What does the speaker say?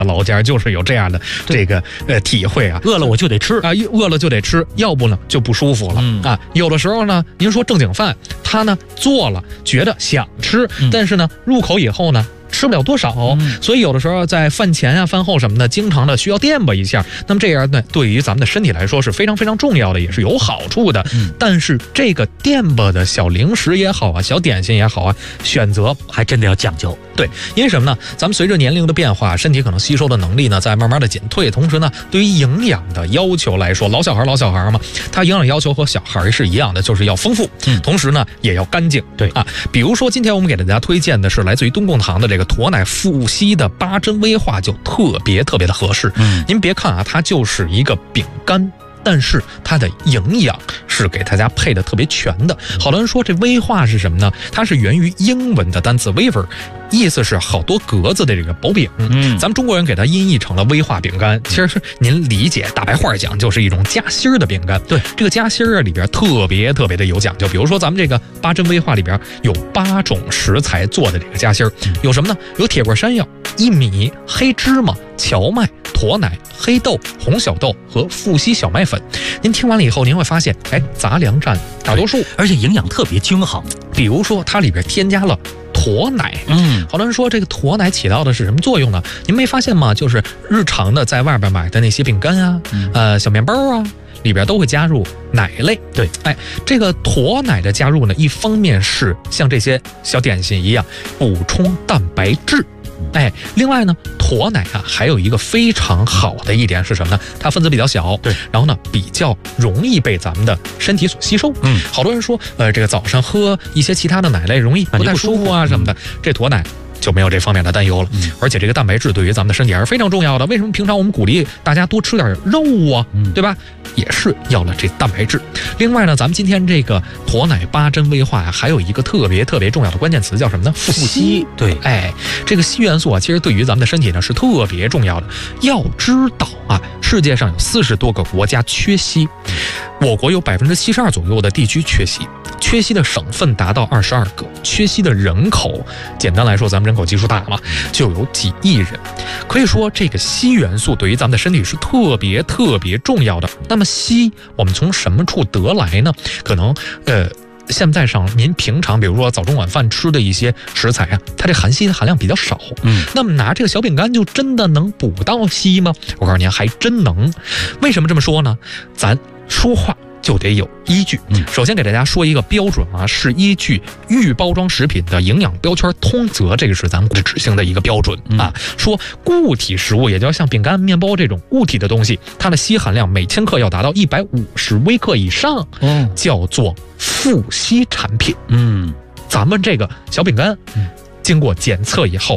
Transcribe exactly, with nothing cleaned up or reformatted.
老家就是有这样的这个呃体会啊， 饿了我就得吃啊，饿了就得吃，要不呢就不舒服了、嗯、啊。有的时候呢，您说正经饭，他呢做了觉得想吃，嗯、但是呢入口以后呢。吃不了多少、嗯，所以有的时候在饭前啊、饭后什么的，经常的需要垫吧一下。那么这样呢，对于咱们的身体来说是非常非常重要的，也是有好处的。嗯、但是这个垫吧的小零食也好啊，小点心也好啊，选择还真的要讲究。 对，因为什么呢？咱们随着年龄的变化，身体可能吸收的能力呢在慢慢的减退，同时呢，对于营养的要求来说，老小孩老小孩嘛，他营养要求和小孩是一样的，就是要丰富，嗯、同时呢也要干净。 对啊，比如说今天我们给大家推荐的是来自于东贡堂的这个驼奶富硒的八珍威化，就特别特别的合适。嗯，您别看啊，它就是一个饼干。但是它的营养是给大家配的特别全的。好多人说这威化是什么呢？它是源于英文的单词 wafer， 意思是好多格子的这个薄饼。嗯，咱们中国人给它音译成了威化饼干。其实是您理解大白话讲，就是一种夹心儿的饼干。对，这个夹心儿里边特别特别的有讲究。比如说咱们这个八珍威化里边有八种食材做的这个夹心儿，有什么呢？有铁棍山药、薏米、黑芝麻、荞麦、驼奶、黑豆、红小豆和富硒小麦粉。您听完了以后，您会发现，哎，杂粮占大多数， 而且营养特别均衡。 比如说，它里边添加了驼奶。嗯，好多人说这个驼奶起到的是什么作用呢？您没发现吗？就是日常的在外边买的那些饼干啊，嗯、呃，小面包啊。里边都会加入奶类。对，哎，这个驼奶的加入呢，一方面是像这些小点心一样补充蛋白质，哎，另外呢，驼奶啊还有一个非常好的一点是什么呢？它分子比较小，对，然后呢比较容易被咱们的身体所吸收。嗯，好多人说，呃，这个早上喝一些其他的奶类容易不太舒服啊什么的，嗯、这驼奶就没有这方面的担忧了。嗯，而且这个蛋白质对于咱们的身体还是非常重要的。为什么平常我们鼓励大家多吃点肉啊，嗯、对吧？也是要了这蛋白质。另外呢，咱们今天这个驼奶八珍威化呀，还有一个特别特别重要的关键词叫什么呢？富硒。对，哎，这个硒元素啊，其实对于咱们的身体呢是特别重要的。要知道啊，世界上有四十多个国家缺硒，我国有百分之七十二左右的地区缺硒。缺硒的省份达到二十二个，缺硒的人口，简单来说，咱们人口基数大嘛，就有几亿人。可以说，这个硒元素对于咱们的身体是特别特别重要的。那么硒，我们从什么处得来呢？可能，呃。现在上您平常比如说早中晚饭吃的一些食材啊，它这含硒的含量比较少。嗯，那么拿这个小饼干就真的能补到硒吗？我告诉您，还真能。为什么这么说呢？咱说话就得有依据。首先给大家说一个标准啊，是依据预包装食品的营养标签通则，这个是咱们执行的一个标准啊。说固体食物，也就像饼干、面包这种固体的东西，它的硒含量每千克要达到一百五十微克以上，叫做富硒产品。嗯，咱们这个小饼干，经过检测以后。